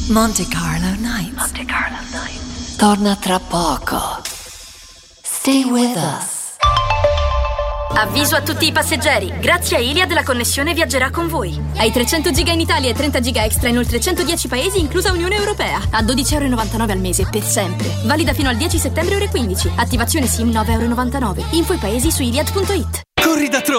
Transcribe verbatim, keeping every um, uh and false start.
Monte Carlo Nights. Monte Carlo Nights. Torna tra poco. Stay with us. Avviso a tutti i passeggeri, grazie a Iliad la connessione viaggerà con voi. Hai trecento giga in Italia e trenta giga extra in oltre centodieci paesi, inclusa Unione Europea. A dodici virgola novantanove euro al mese, per sempre. Valida fino al dieci settembre ore quindici. Attivazione SIM nove virgola novantanove euro. Info i paesi su iliad punto it. Corri da Tro